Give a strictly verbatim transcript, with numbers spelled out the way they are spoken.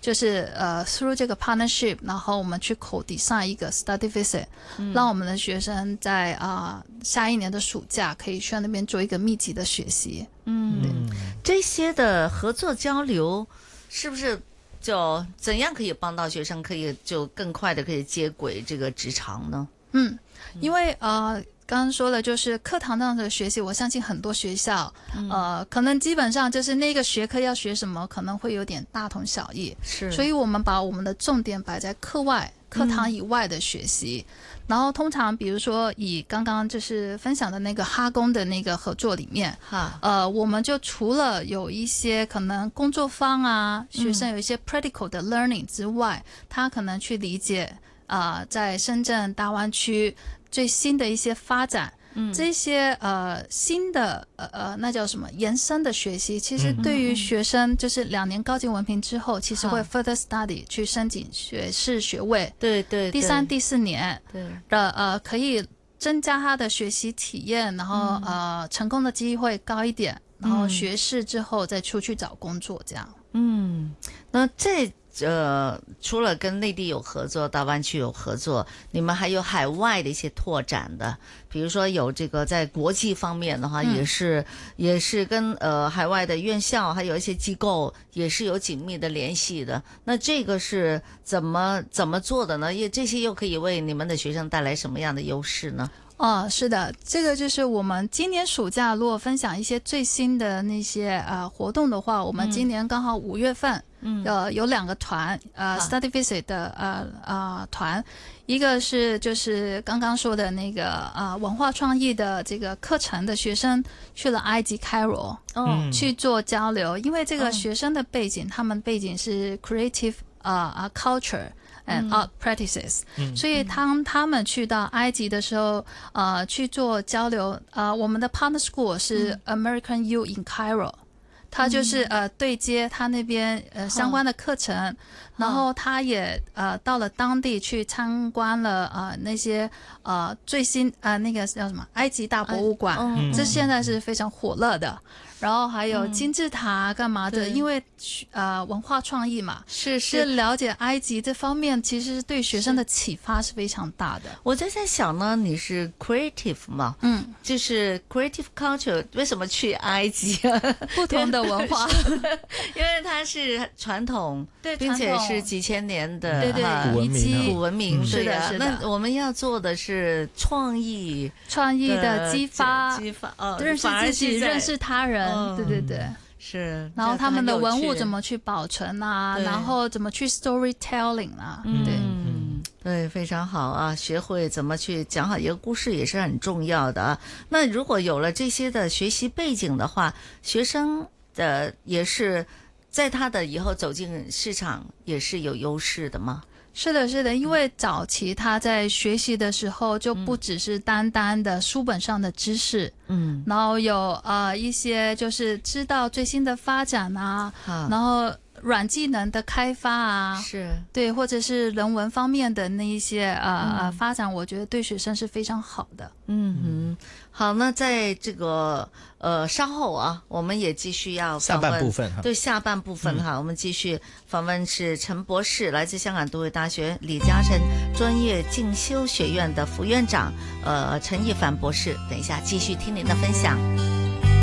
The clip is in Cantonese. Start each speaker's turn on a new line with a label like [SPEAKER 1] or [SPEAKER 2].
[SPEAKER 1] 就是呃 through 这个 partnership， 然后我们去 co-design 一个 study visit，嗯、让我们的学生在啊、呃、下一年的暑假可以去那边做一个密集的学习。
[SPEAKER 2] 嗯，这些的合作交流是不是就怎样可以帮到学生，可以就更快的可以接轨这个职场呢？
[SPEAKER 1] 嗯，因为呃。刚刚说了，就是课堂上的学习，我相信很多学校，嗯、呃，可能基本上就是那个学科要学什么，可能会有点大同小异。
[SPEAKER 2] 是，
[SPEAKER 1] 所以我们把我们的重点摆在课外、课堂以外的学习。嗯、然后通常，比如说以刚刚就是分享的那个哈工的那个合作里面，哈，呃，我们就除了有一些可能工作坊啊，学生有一些 practical 的 learning 之外，嗯、他可能去理解啊、呃，在深圳大湾区最新的一些发展，嗯，这些呃新的呃呃那叫什么延伸的学习，其实对于学生就是两年高级文凭之后，其实会 further study 去申请学士学位，
[SPEAKER 2] 对 对, 对，
[SPEAKER 1] 第三、第四年
[SPEAKER 2] 对
[SPEAKER 1] 的呃可以增加他的学习体验，然后、嗯、呃成功的机会高一点，然后学士之后再出去找工作这样。
[SPEAKER 2] 嗯，那这。呃，除了跟内地有合作，大湾区有合作，你们还有海外的一些拓展的，比如说有这个在国际方面的话，嗯、也是也是跟呃海外的院校还有一些机构也是有紧密的联系的。那这个是怎么怎么做的呢？也这些又可以为你们的学生带来什么样的优势呢？
[SPEAKER 1] 哦，是的，这个就是我们今年暑假如果分享一些最新的那些呃活动的话，我们今年刚好五月份，嗯，呃有两个团，呃 study visit 的呃呃团，一个是就是刚刚说的那个呃文化创意的这个课程的学生去了埃及开罗，哦，去做交流，因为这个学生的背景，嗯、他们背景是 creative 啊、呃、culture。and art practices，嗯、所以当他们去到埃及的时候，呃，去做交流，呃，我们的 partner school 是 American U in Cairo，他就是呃对接他那边呃相关的课程，嗯、然后他也呃到了当地去参观了呃那些呃最新呃那个叫什么埃及大博物馆，嗯、这现在是非常火热的。然后还有金字塔干嘛的，嗯、因为呃文化创意嘛，
[SPEAKER 2] 是是
[SPEAKER 1] 了解埃及这方面，其实对学生的启发是非常大的。
[SPEAKER 2] 我就在想呢，你是 creative 嘛，嗯，就是 creative culture， 为什么去埃及啊？
[SPEAKER 1] 不同的文化，
[SPEAKER 2] 因为它是传统，
[SPEAKER 1] 对，
[SPEAKER 2] 并且是几千年的
[SPEAKER 1] 对对
[SPEAKER 3] 古文明，
[SPEAKER 2] 古文明，
[SPEAKER 1] 是的，
[SPEAKER 2] 是的。那我们要做的是创意，
[SPEAKER 1] 创意的激发，
[SPEAKER 2] 激发，哦，
[SPEAKER 1] 认识自己，认识他人。嗯、对对对，
[SPEAKER 2] 是。
[SPEAKER 1] 然后他们的文物怎么去保存啊？然后怎么去 storytelling 啊？
[SPEAKER 2] 嗯、
[SPEAKER 1] 对，
[SPEAKER 2] 嗯，对，非常好啊！学会怎么去讲好一个故事也是很重要的啊。那如果有了这些的学习背景的话，学生的也是在他的以后走进市场也是有优势的吗？
[SPEAKER 1] 是的，是的，因为早期他在学习的时候就不只是单单的书本上的知识，嗯，然后有呃一些就是知道最新的发展啊，然后软技能的开发啊，
[SPEAKER 2] 是
[SPEAKER 1] 对，或者是人文方面的那一些呃、嗯、发展，我觉得对学生是非常好的。
[SPEAKER 2] 嗯哼，好，那在这个呃稍后啊，我们也继续要
[SPEAKER 3] 下半部分哈，
[SPEAKER 2] 对下半部分哈，嗯、我们继续访问是陈博士，来自香港都会大学李嘉诚专业进修学院的副院长，呃陈一凡博士，等一下继续听您的分享。